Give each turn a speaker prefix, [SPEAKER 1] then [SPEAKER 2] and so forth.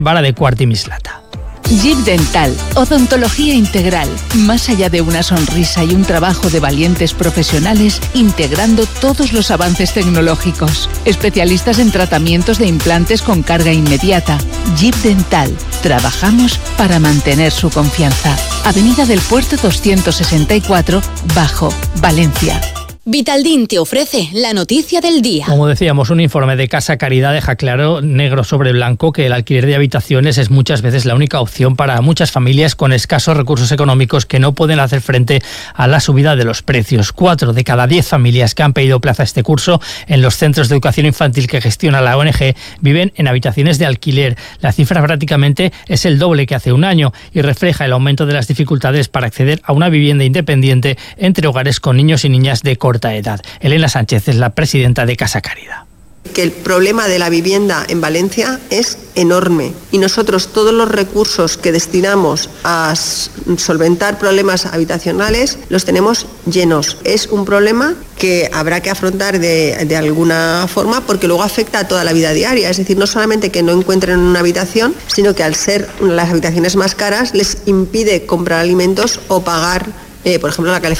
[SPEAKER 1] Vara de Quart y Mislata.
[SPEAKER 2] JIP Dental, odontología integral, más allá de una sonrisa y un trabajo de valientes profesionales integrando todos los avances tecnológicos. Especialistas en tratamientos de implantes con carga inmediata. JIP Dental, trabajamos para mantener su confianza. Avenida del Puerto 264, Bajo, Valencia.
[SPEAKER 3] Vitaldin te ofrece la noticia del día.
[SPEAKER 1] Como decíamos, un informe de Casa Caridad deja claro, negro sobre blanco, que el alquiler de habitaciones es muchas veces la única opción para muchas familias con escasos recursos económicos que no pueden hacer frente a la subida de los precios. 4 de cada 10 familias que han pedido plaza este curso en los centros de educación infantil que gestiona la ONG viven en habitaciones de alquiler. La cifra prácticamente es el doble que hace un año y refleja el aumento de las dificultades para acceder a una vivienda independiente entre hogares con niños y niñas de corta edad. Elena Sánchez es la presidenta de Casa Caridad.
[SPEAKER 4] Que el problema de la vivienda en Valencia es enorme y nosotros todos los recursos que destinamos a solventar problemas habitacionales los tenemos llenos. Es un problema que habrá que afrontar de alguna forma porque luego afecta a toda la vida diaria. Es decir, no solamente que no encuentren una habitación, sino que al ser las habitaciones más caras les impide comprar alimentos o pagar, por ejemplo, la calefacción